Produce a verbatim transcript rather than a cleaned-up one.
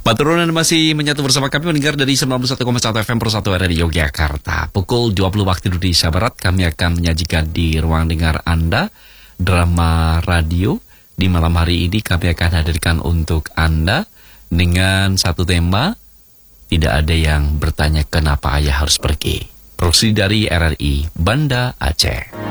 Paturunan masih menyatu bersama kami mendengar dari sembilan puluh satu koma satu F M Persatu R R Yogyakarta. Pukul dua puluh waktu Indonesia Barat kami akan menyajikan di ruang dengar Anda drama radio. Di malam hari ini kami akan hadirkan untuk Anda dengan satu tema, tidak ada yang bertanya kenapa ayah harus pergi. Produksi dari R R I Banda Aceh.